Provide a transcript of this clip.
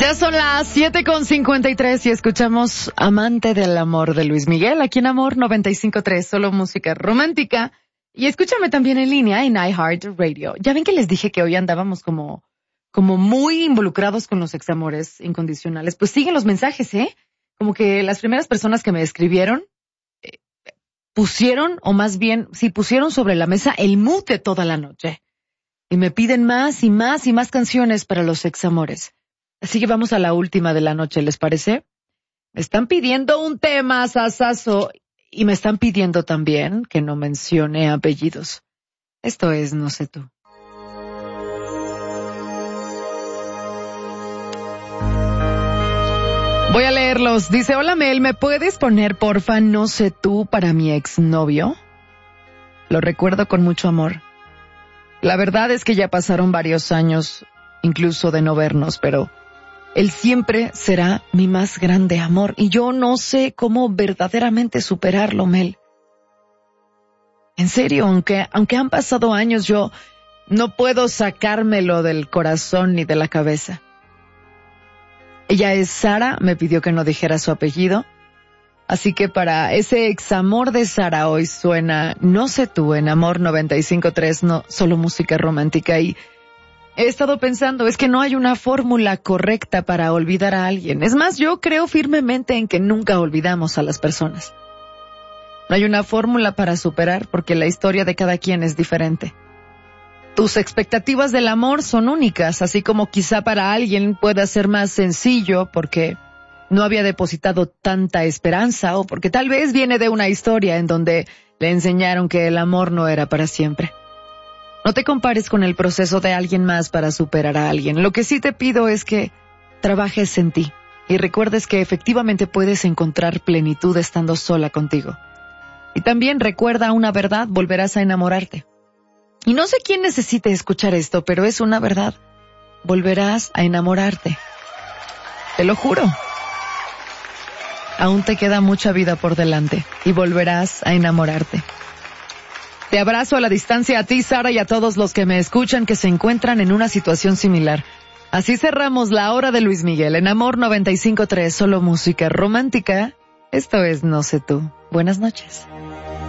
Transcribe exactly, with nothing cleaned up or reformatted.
Ya son las siete con cincuenta y tres y escuchamos Amante del Amor de Luis Miguel, aquí en Amor noventa y cinco punto tres, solo música romántica. Y escúchame también en línea en iHeartRadio. Ya ven que les dije que hoy andábamos como, como muy involucrados con los examores incondicionales. Pues siguen los mensajes, ¿eh? Como que las primeras personas que me escribieron eh, pusieron, o más bien, sí, pusieron sobre la mesa el mood de toda la noche. Y me piden más y más y más canciones para los examores. Así que vamos a la última de la noche, ¿les parece? Me están pidiendo un tema, sasazo, y me están pidiendo también que no mencione apellidos. Esto es No sé tú. Voy a leerlos. Dice, hola Mel, ¿me puedes poner porfa No sé tú para mi exnovio? Lo recuerdo con mucho amor. La verdad es que ya pasaron varios años, incluso de no vernos, pero él siempre será mi más grande amor y yo no sé cómo verdaderamente superarlo, Mel. En serio, aunque, aunque han pasado años, yo no puedo sacármelo del corazón ni de la cabeza. Ella es Sara, me pidió que no dijera su apellido, así que para ese examor de Sara hoy suena No sé tú en Amor noventa y cinco punto tres, no solo música romántica. Y he estado pensando, es que no hay una fórmula correcta para olvidar a alguien. Es más, yo creo firmemente en que nunca olvidamos a las personas. No hay una fórmula para superar porque la historia de cada quien es diferente. Tus expectativas del amor son únicas, así como quizá para alguien pueda ser más sencillo porque no había depositado tanta esperanza o porque tal vez viene de una historia en donde le enseñaron que el amor no era para siempre. No te compares con el proceso de alguien más para superar a alguien. Lo que sí te pido es que trabajes en ti y recuerdes que efectivamente puedes encontrar plenitud estando sola contigo. Y también recuerda una verdad, volverás a enamorarte. Y no sé quién necesite escuchar esto, pero es una verdad. Volverás a enamorarte. Te lo juro. Aún te queda mucha vida por delante y volverás a enamorarte. Te abrazo a la distancia a ti, Sara, y a todos los que me escuchan que se encuentran en una situación similar. Así cerramos la hora de Luis Miguel en Amor noventa y cinco punto tres, solo música romántica. Esto es No sé tú. Buenas noches.